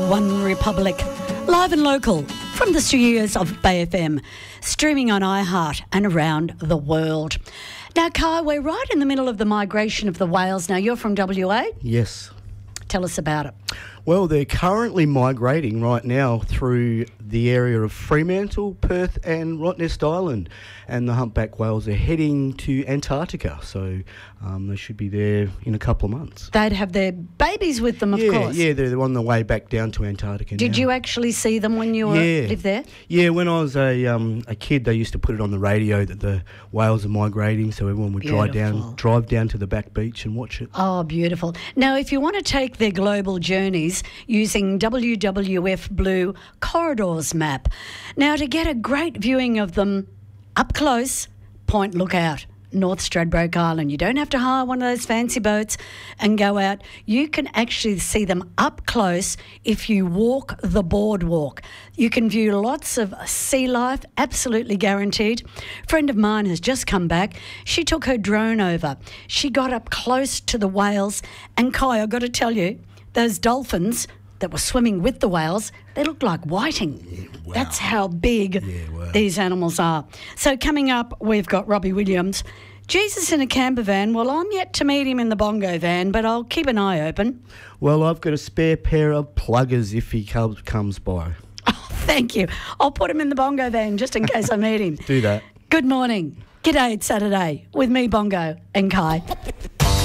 One Republic, live and local from the studios of Bay FM, streaming on iHeart and around the world. Now, Kai, we're right in the middle of the migration of the whales. Now, you're from WA? Yes. Tell us about it. Well, they're currently migrating right now through the area of Fremantle, Perth and Rottnest Island. And the humpback whales are heading to Antarctica, so they should be there in a couple of months. They'd have their babies with them, of course. Yeah, they're on the way back down to Antarctica Did now. you actually see them when you lived there? Yeah, when I was a kid, they used to put it on the radio that the whales are migrating, so everyone would drive down to the back beach and watch it. Oh, beautiful. Now, if you want to take their global journeys using WWF Blue Corridors map, now to get a great viewing of them up close, Point Lookout, North Stradbroke Island. You don't have to hire one of those fancy boats and go out. You can actually see them up close if you walk the boardwalk. You can view lots of sea life, absolutely guaranteed. A friend of mine has just come back. She took her drone over. She got up close to the whales. And Kai, I've got to tell you, those dolphins that were swimming with the whales, they looked like whiting. Yeah, wow. That's how big these animals are. So coming up, we've got Robbie Williams. Jesus in a camper van. Well, I'm yet to meet him in the bongo van, but I'll keep an eye open. Well, I've got a spare pair of pluggers if he comes by. Oh, thank you. I'll put him in the bongo van just in case I meet him. Do that. Good morning. G'day, it's Saturday with me, Bongo, and Kai.